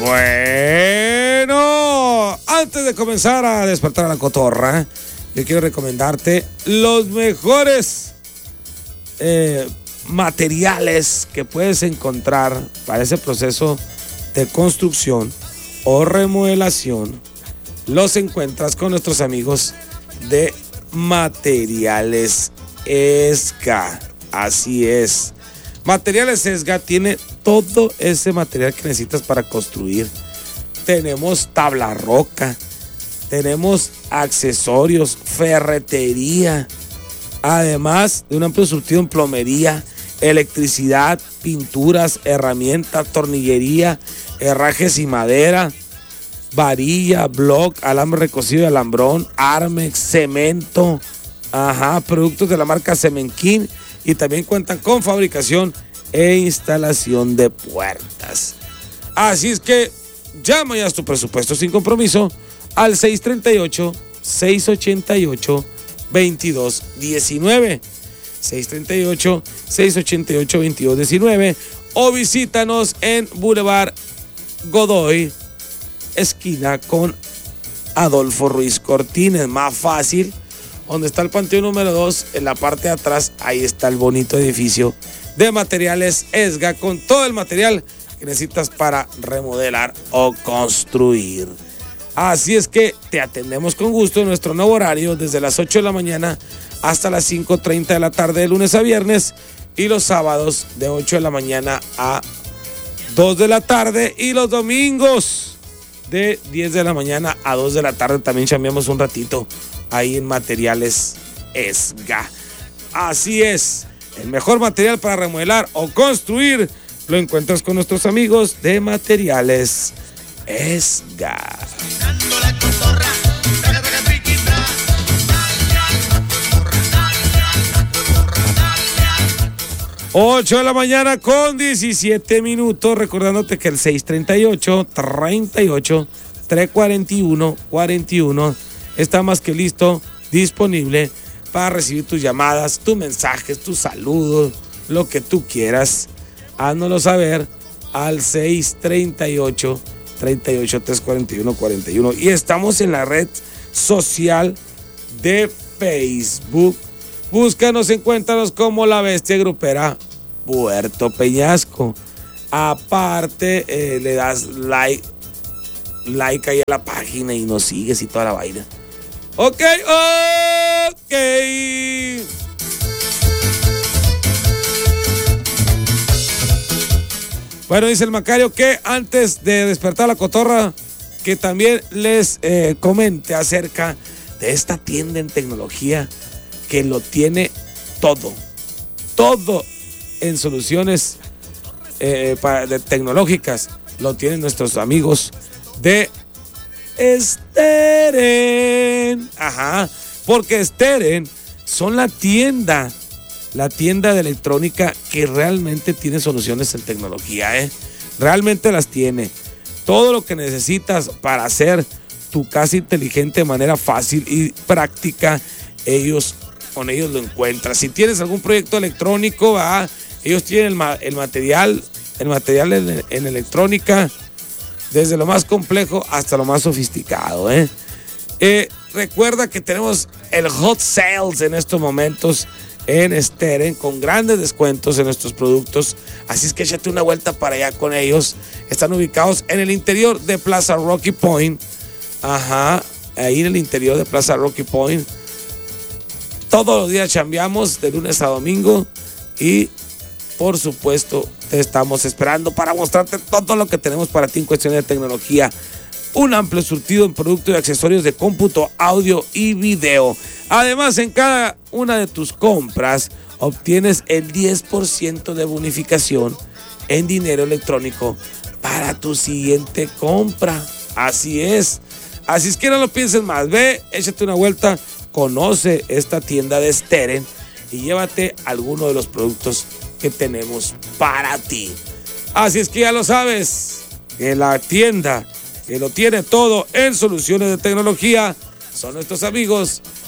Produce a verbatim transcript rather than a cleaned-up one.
Bueno, antes de comenzar a despertar a la cotorra, yo quiero recomendarte los mejores eh, materiales que puedes encontrar para ese proceso de construcción o remodelación. Los encuentras con nuestros amigos de Materiales Esga. Así es. Materiales Esga tiene todo ese material que necesitas para construir. Tenemos tabla roca, tenemos accesorios, ferretería, además de un amplio surtido en plomería, electricidad, pinturas, herramientas, tornillería, herrajes y madera, varilla, block, alambre recocido de alambrón, Armex, cemento, ajá, productos de la marca Cemenquín, y también cuentan con fabricación e instalación de puertas. Así es que llama ya a tu presupuesto sin compromiso al seis tres ocho, seis ocho ocho, dos dos uno nueve, seis tres ocho, seis ocho ocho, dos dos uno nueve, o visítanos en Boulevard Godoy, esquina con Adolfo Ruiz Cortines, más fácil, donde está el Panteón número dos, en la parte de atrás, ahí está el bonito edificio de Materiales Esga, con todo el material que necesitas para remodelar o construir. Así es que te atendemos con gusto en nuestro nuevo horario, desde las ocho de la mañana hasta las cinco treinta de la tarde, de lunes a viernes, y los sábados de ocho de la mañana a dos de la tarde, y los domingos de diez de la mañana a dos de la tarde. También chambeamos un ratito ahí en Materiales Esga. Así es, el mejor material para remodelar o construir lo encuentras con nuestros amigos de Materiales Esga. ocho de la mañana con diecisiete minutos, recordándote que el seis tres ocho, tres ocho, tres cuatro uno, cuatro uno está más que listo, disponible para recibir tus llamadas, tus mensajes, tus saludos, lo que tú quieras. Háznoslo saber al seis tres ocho, tres ocho, tres cuatro uno, cuatro uno. Y estamos en la red social de Facebook. Búscanos, encuéntranos como La Bestia Grupera Puerto Peñasco. Aparte, eh, le das like, like ahí a la página y nos sigues y toda la vaina. Ok, ok. Bueno, dice el Macario que antes de despertar la cotorra, que también les eh, comente acerca de esta tienda en tecnología que lo tiene todo, todo en soluciones eh, para, de tecnológicas, lo tienen nuestros amigos de Steren. Ajá, porque Steren son la tienda, la tienda de electrónica que realmente tiene soluciones en tecnología, ¿eh? Realmente las tiene. Todo lo que necesitas para hacer tu casa inteligente de manera fácil y práctica, ellos con ellos lo encuentras. Si tienes algún proyecto electrónico, ¿verdad? Ellos tienen el, ma- el material, el material en, en electrónica, desde lo más complejo hasta lo más sofisticado, ¿eh? Eh, recuerda que tenemos el Hot Sales en estos momentos en Steren, con grandes descuentos en nuestros productos, así es que échate una vuelta para allá con ellos. Están ubicados en el interior de Plaza Rocky Point, ajá, ahí en el interior de Plaza Rocky Point. Todos los días chambeamos de lunes a domingo y por supuesto te estamos esperando para mostrarte todo lo que tenemos para ti en cuestiones de tecnología. Un amplio surtido en productos y accesorios de cómputo, audio y video. Además, en cada una de tus compras obtienes el diez por ciento de bonificación en dinero electrónico para tu siguiente compra. Así es. Así es que no lo pienses más. Ve, échate una vuelta, conoce esta tienda de Steren y llévate alguno de los productos que tenemos para ti. Así es que ya lo sabes, que la tienda que lo tiene todo en soluciones de tecnología son nuestros amigos